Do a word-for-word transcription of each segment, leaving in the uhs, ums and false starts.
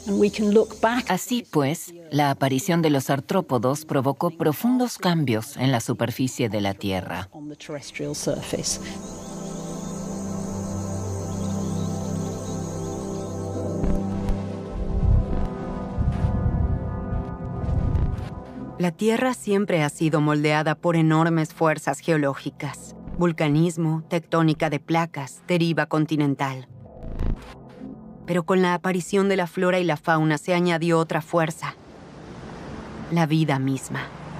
Así pues, la aparición de los artrópodos provocó profundos cambios en la superficie de la Tierra. La Tierra siempre ha sido moldeada por enormes fuerzas geológicas. Vulcanismo, tectónica de placas, deriva continental. Pero con la aparición de la flora y la fauna se añadió otra fuerza: la vida misma.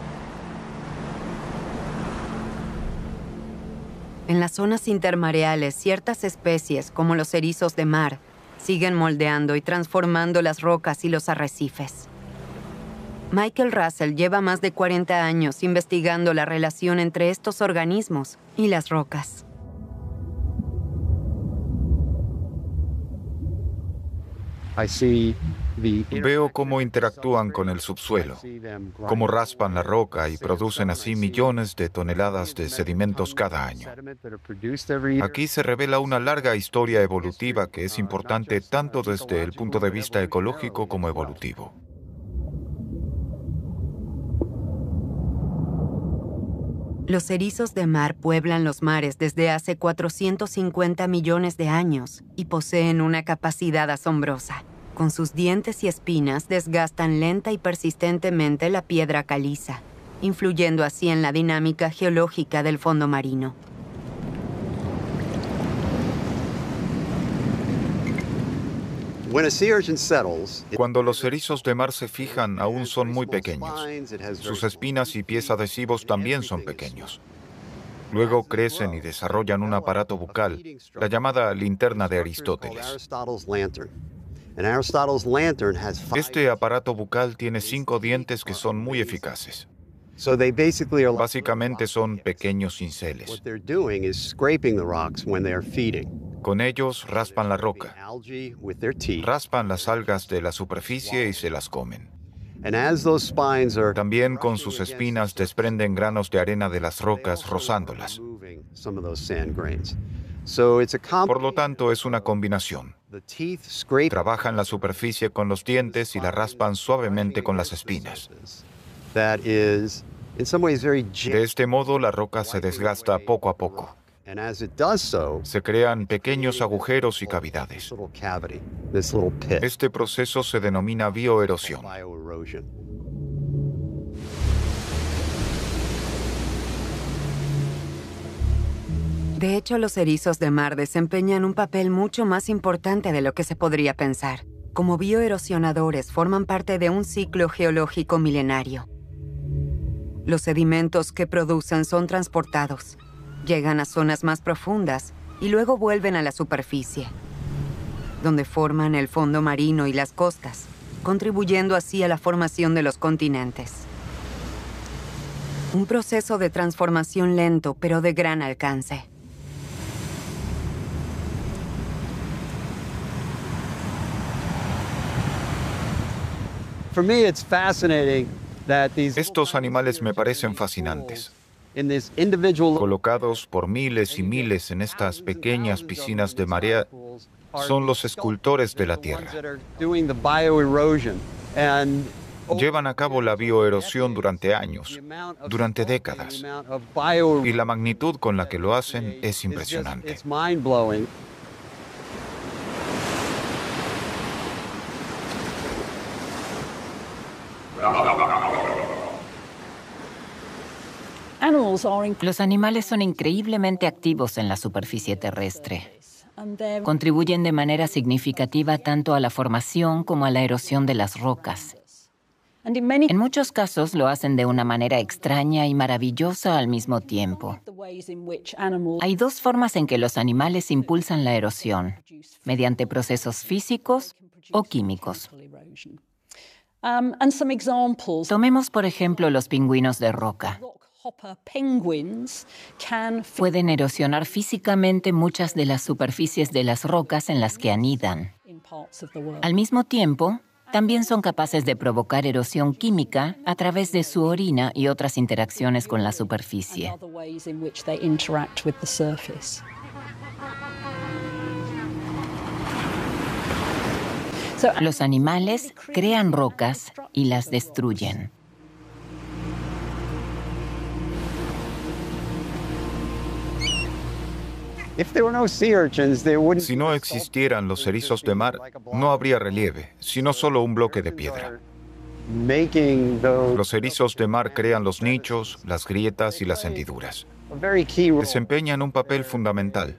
En las zonas intermareales, ciertas especies, como los erizos de mar, siguen moldeando y transformando las rocas y los arrecifes. Michael Russell lleva más de cuarenta años investigando la relación entre estos organismos y las rocas. Veo cómo interactúan con el subsuelo, cómo raspan la roca y producen así millones de toneladas de sedimentos cada año. Aquí se revela una larga historia evolutiva que es importante tanto desde el punto de vista ecológico como evolutivo. Los erizos de mar pueblan los mares desde hace cuatrocientos cincuenta millones de años y poseen una capacidad asombrosa. Con sus dientes y espinas desgastan lenta y persistentemente la piedra caliza, influyendo así en la dinámica geológica del fondo marino. Cuando los erizos de mar se fijan, aún son muy pequeños. Sus espinas y pies adhesivos también son pequeños. Luego crecen y desarrollan un aparato bucal, la llamada linterna de Aristóteles. Este aparato bucal tiene cinco dientes que son muy eficaces. Básicamente son pequeños cinceles. Con ellos raspan la roca, raspan las algas de la superficie y se las comen. También con sus espinas desprenden granos de arena de las rocas rozándolas. Por lo tanto, es una combinación. Trabajan la superficie con los dientes y la raspan suavemente con las espinas. De este modo, la roca se desgasta poco a poco. Se crean pequeños agujeros y cavidades. Este proceso se denomina bioerosión. De hecho, los erizos de mar desempeñan un papel mucho más importante de lo que se podría pensar. Como bioerosionadores, forman parte de un ciclo geológico milenario. Los sedimentos que producen son transportados, llegan a zonas más profundas y luego vuelven a la superficie, donde forman el fondo marino y las costas, contribuyendo así a la formación de los continentes. Un proceso de transformación lento, pero de gran alcance. Estos animales me parecen fascinantes. Colocados por miles y miles en estas pequeñas piscinas de marea, son los escultores de la Tierra. Llevan a cabo la bioerosión durante años, durante décadas, y la magnitud con la que lo hacen es impresionante. Los animales son increíblemente activos en la superficie terrestre. Contribuyen de manera significativa tanto a la formación como a la erosión de las rocas. En muchos casos lo hacen de una manera extraña y maravillosa al mismo tiempo. Hay dos formas en que los animales impulsan la erosión: mediante procesos físicos o químicos. Tomemos, por ejemplo, los pingüinos de roca. Pueden erosionar físicamente muchas de las superficies de las rocas en las que anidan. Al mismo tiempo, también son capaces de provocar erosión química a través de su orina y otras interacciones con la superficie. Los animales crean rocas y las destruyen. Si no existieran los erizos de mar, no habría relieve, sino solo un bloque de piedra. Los erizos de mar crean los nichos, las grietas y las hendiduras. Desempeñan un papel fundamental.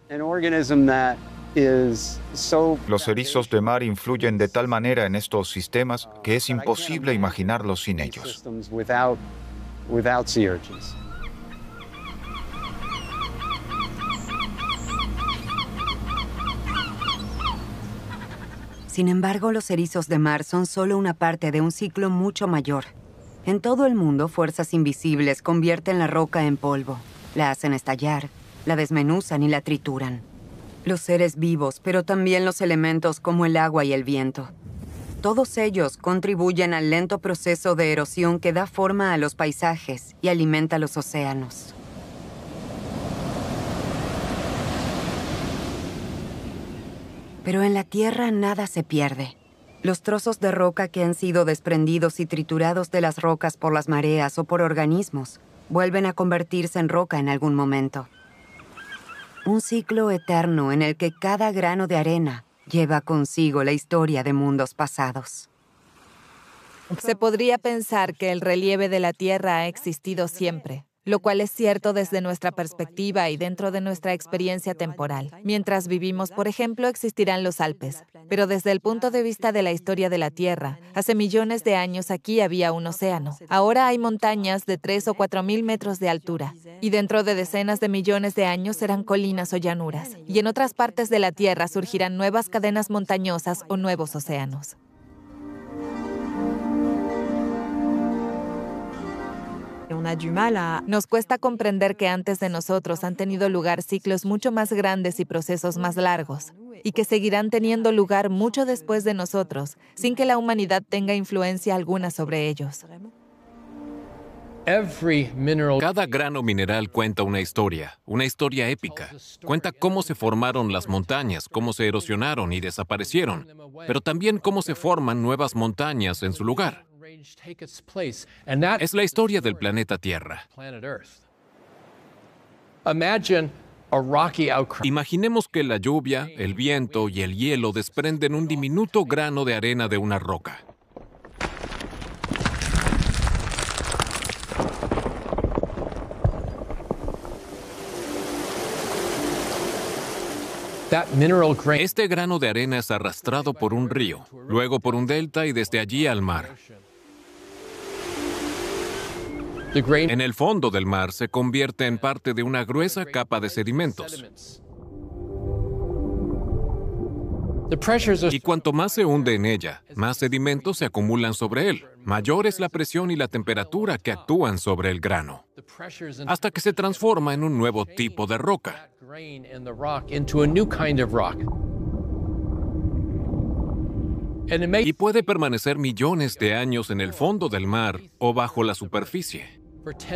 Los erizos de mar influyen de tal manera en estos sistemas que es imposible imaginarlos sin ellos. Sin embargo, los erizos de mar son solo una parte de un ciclo mucho mayor. En todo el mundo, fuerzas invisibles convierten la roca en polvo, la hacen estallar, la desmenuzan y la trituran. Los seres vivos, pero también los elementos como el agua y el viento. Todos ellos contribuyen al lento proceso de erosión que da forma a los paisajes y alimenta los océanos. Pero en la Tierra nada se pierde. Los trozos de roca que han sido desprendidos y triturados de las rocas por las mareas o por organismos vuelven a convertirse en roca en algún momento. Un ciclo eterno en el que cada grano de arena lleva consigo la historia de mundos pasados. Se podría pensar que el relieve de la Tierra ha existido siempre, lo cual es cierto desde nuestra perspectiva y dentro de nuestra experiencia temporal. Mientras vivimos, por ejemplo, existirán los Alpes. Pero desde el punto de vista de la historia de la Tierra, hace millones de años aquí había un océano. Ahora hay montañas de tres o cuatro mil metros de altura. Y dentro de decenas de millones de años serán colinas o llanuras. Y en otras partes de la Tierra surgirán nuevas cadenas montañosas o nuevos océanos. Nos cuesta comprender que antes de nosotros han tenido lugar ciclos mucho más grandes y procesos más largos, y que seguirán teniendo lugar mucho después de nosotros, sin que la humanidad tenga influencia alguna sobre ellos. Cada grano mineral cuenta una historia, una historia épica. Cuenta cómo se formaron las montañas, cómo se erosionaron y desaparecieron, pero también cómo se forman nuevas montañas en su lugar. Es la historia del planeta Tierra. Imaginemos que la lluvia, el viento y el hielo desprenden un diminuto grano de arena de una roca. Este grano de arena es arrastrado por un río, luego por un delta y desde allí al mar. En el fondo del mar se convierte en parte de una gruesa capa de sedimentos. Y cuanto más se hunde en ella, más sedimentos se acumulan sobre él. Mayor es la presión y la temperatura que actúan sobre el grano, hasta que se transforma en un nuevo tipo de roca. Y puede permanecer millones de años en el fondo del mar o bajo la superficie.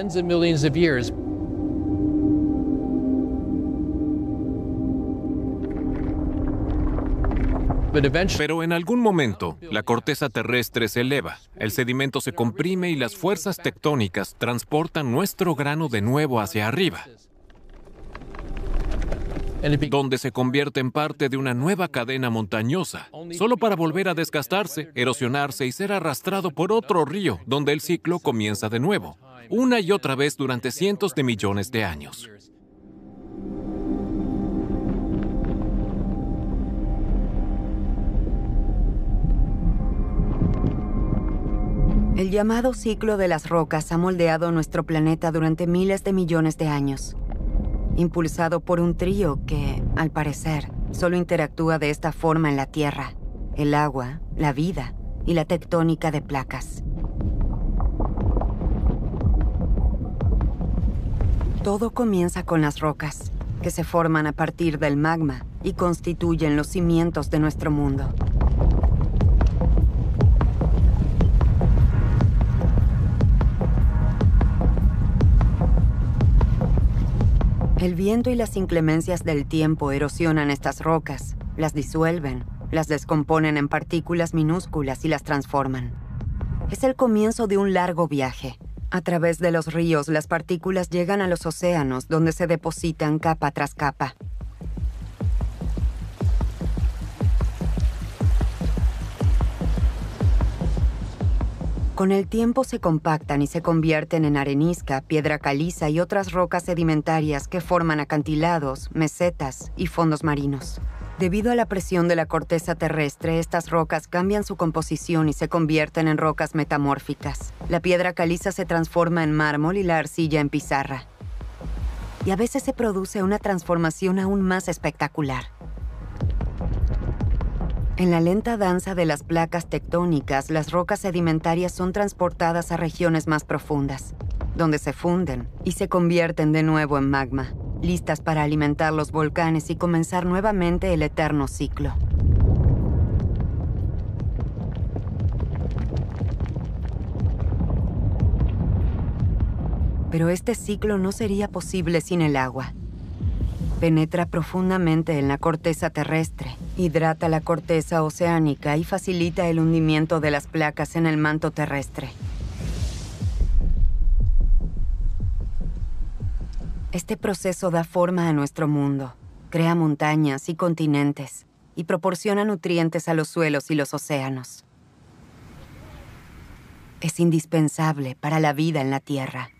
Pero en algún momento, la corteza terrestre se eleva, el sedimento se comprime y las fuerzas tectónicas transportan nuestro grano de nuevo hacia arriba, donde se convierte en parte de una nueva cadena montañosa, solo para volver a desgastarse, erosionarse y ser arrastrado por otro río, donde el ciclo comienza de nuevo, una y otra vez durante cientos de millones de años. El llamado ciclo de las rocas ha moldeado nuestro planeta durante miles de millones de años, impulsado por un trío que, al parecer, solo interactúa de esta forma en la Tierra: el agua, la vida y la tectónica de placas. Todo comienza con las rocas, que se forman a partir del magma y constituyen los cimientos de nuestro mundo. El viento y las inclemencias del tiempo erosionan estas rocas, las disuelven las descomponen en partículas minúsculas y las transforman. Es el comienzo de un largo viaje. A través de los ríos, las partículas llegan a los océanos, donde se depositan capa tras capa. Con el tiempo se compactan y se convierten en arenisca, piedra caliza y otras rocas sedimentarias que forman acantilados, mesetas y fondos marinos. Debido a la presión de la corteza terrestre, estas rocas cambian su composición y se convierten en rocas metamórficas. La piedra caliza se transforma en mármol y la arcilla en pizarra. Y a veces se produce una transformación aún más espectacular. En la lenta danza de las placas tectónicas, las rocas sedimentarias son transportadas a regiones más profundas, donde se funden y se convierten de nuevo en magma, listas para alimentar los volcanes y comenzar nuevamente el eterno ciclo. Pero este ciclo no sería posible sin el agua. Penetra profundamente en la corteza terrestre, hidrata la corteza oceánica y facilita el hundimiento de las placas en el manto terrestre. Este proceso da forma a nuestro mundo, crea montañas y continentes, y proporciona nutrientes a los suelos y los océanos. Es indispensable para la vida en la Tierra.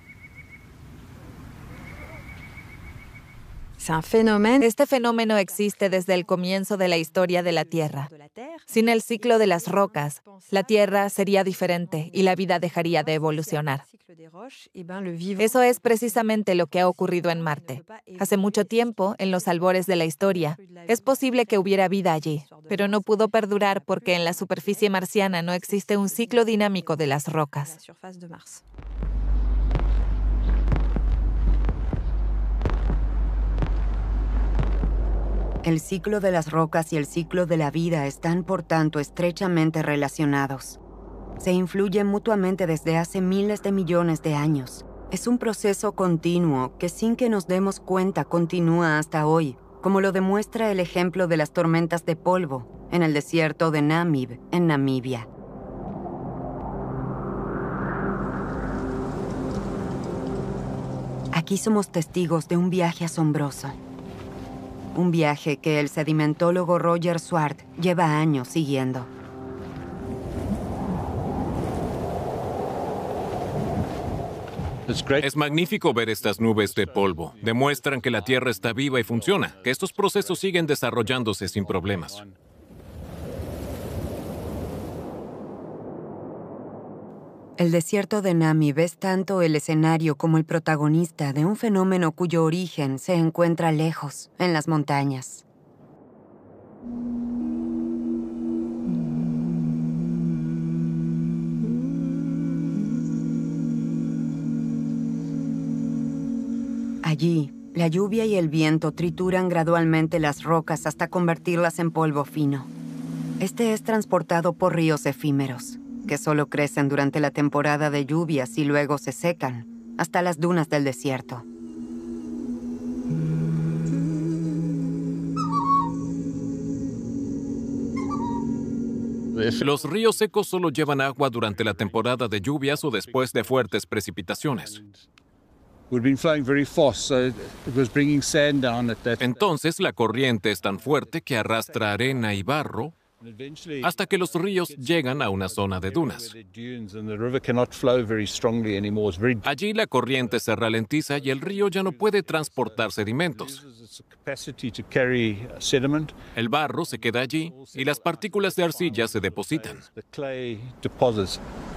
Este fenómeno existe desde el comienzo de la historia de la Tierra. Sin el ciclo de las rocas, la Tierra sería diferente y la vida dejaría de evolucionar. Eso es precisamente lo que ha ocurrido en Marte. Hace mucho tiempo, en los albores de la historia, es posible que hubiera vida allí, pero no pudo perdurar porque en la superficie marciana no existe un ciclo dinámico de las rocas. El ciclo de las rocas y el ciclo de la vida están, por tanto, estrechamente relacionados. Se influyen mutuamente desde hace miles de millones de años. Es un proceso continuo que, sin que nos demos cuenta, continúa hasta hoy, como lo demuestra el ejemplo de las tormentas de polvo en el desierto de Namib, en Namibia. Aquí somos testigos de un viaje asombroso. Un viaje que el sedimentólogo Roger Swart lleva años siguiendo. Es magnífico ver estas nubes de polvo. Demuestran que la Tierra está viva y funciona, que estos procesos siguen desarrollándose sin problemas. El desierto de Namib es tanto el escenario como el protagonista de un fenómeno cuyo origen se encuentra lejos, en las montañas. Allí, la lluvia y el viento trituran gradualmente las rocas hasta convertirlas en polvo fino. Este es transportado por ríos efímeros, que solo crecen durante la temporada de lluvias y luego se secan, hasta las dunas del desierto. Los ríos secos solo llevan agua durante la temporada de lluvias o después de fuertes precipitaciones. Entonces la corriente es tan fuerte que arrastra arena y barro hasta que los ríos llegan a una zona de dunas. Allí la corriente se ralentiza y el río ya no puede transportar sedimentos. El barro se queda allí y las partículas de arcilla se depositan.